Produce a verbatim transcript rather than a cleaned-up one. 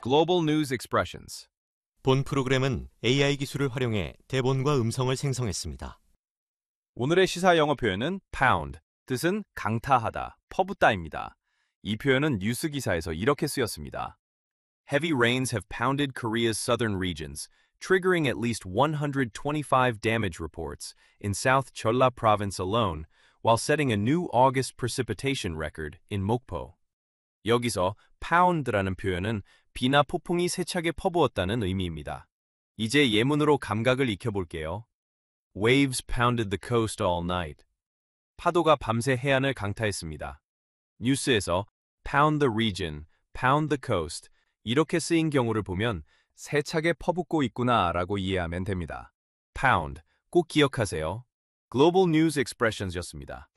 Global News Expressions. 본 프로그램은 에이아이 기술을 활용해 대본과 음성을 생성했습니다. 오늘의 시사 영어 표현은 pound, 뜻은 강타하다, 퍼붓다입니다. 이 표현은 뉴스 기사에서 이렇게 쓰였습니다. Heavy rains have pounded Korea's southern regions, triggering at least one hundred twenty-five damage reports in South Jeolla province alone, while setting a new August precipitation record in Mokpo. 여기서 pound라는 표현은 비나 폭풍이 세차게 퍼부었다는 의미입니다. 이제 예문으로 감각을 익혀볼게요. Waves pounded the coast all night. 파도가 밤새 해안을 강타했습니다. 뉴스에서 pound the region, pound the coast 이렇게 쓰인 경우를 보면 세차게 퍼붓고 있구나 라고 이해하면 됩니다. pound, 꼭 기억하세요. Global News Expressions였습니다.